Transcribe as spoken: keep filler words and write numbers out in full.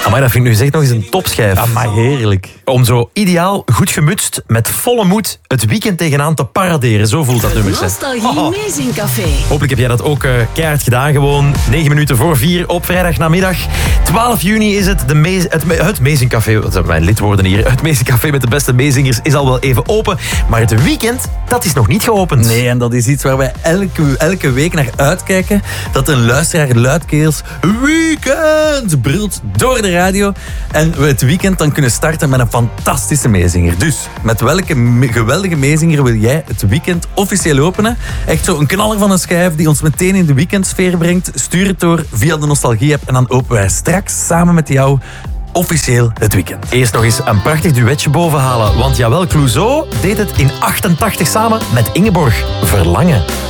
Maar dat vind ik nu zeg nog eens een topschijf. Ja, maar heerlijk. Om zo ideaal, goed gemutst, met volle moed het weekend tegenaan te paraderen. Zo voelt dat nummer. Nostalgie Oh. Meezingcafé. Hopelijk heb jij dat ook uh, keihard gedaan. Gewoon negen minuten voor vier op vrijdagnamiddag. twaalf juni is het. De mez, het, het Meezingcafé, wat zijn mijn lidwoorden hier? Het Meezingcafé met de beste meezingers is al wel even open. Maar het weekend, dat is nog niet geopend. Nee, en dat is iets waar wij elke, elke week naar uitkijken. Dat een luisteraar luidkeels weekend brult door de radio. En we het weekend dan kunnen starten met een fantastische meezinger. Dus, met welke me- geweldige meezinger wil jij het weekend officieel openen? Echt zo een knaller van een schijf die ons meteen in de weekendsfeer brengt. Stuur het door via de Nostalgie-app en dan openen wij straks samen met jou officieel het weekend. Eerst nog eens een prachtig duetje bovenhalen. Want jawel, Clouseau deed het in achtentachtig samen met Ingeborg Verlangen.